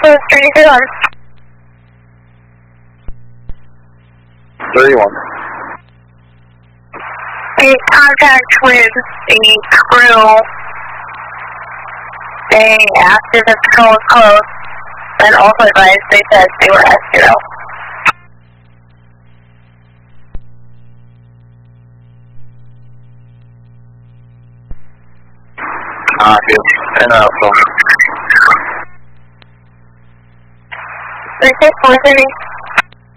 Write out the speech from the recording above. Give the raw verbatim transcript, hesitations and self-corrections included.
close, thirty-one. thirty-one. Made contact with the crew. They asked if the patrol was close, and also advised they said they were S zero. Ah, good. ten out, so. three six, four thirty.